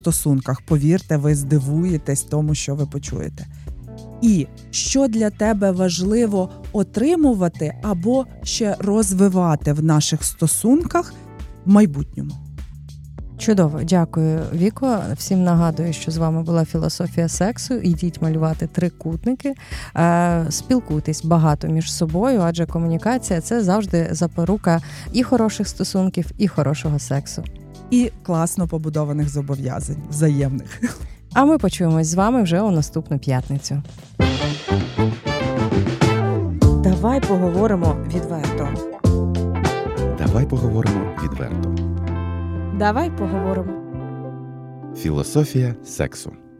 стосунках. Повірте, ви здивуєтесь тому, що ви почуєте. І що для тебе важливо отримувати або ще розвивати в наших стосунках в майбутньому. Чудово, дякую, Віко. Всім нагадую, що з вами була філософія сексу. Ідіть малювати трикутники, спілкуйтесь багато між собою, адже комунікація – це завжди запорука і хороших стосунків, і хорошого сексу. І класно побудованих зобов'язань, взаємних. А ми почуємось з вами вже у наступну п'ятницю. Давай поговоримо відверто. Давай поговоримо відверто. Давай поговоримо. Філософія сексу.